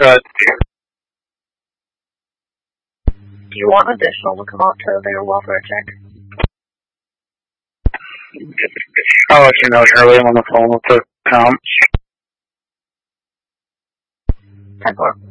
Do you want additional to come out to their welfare check? I'll let you know, Charlie. I'm on the phone with the comps. 10-4.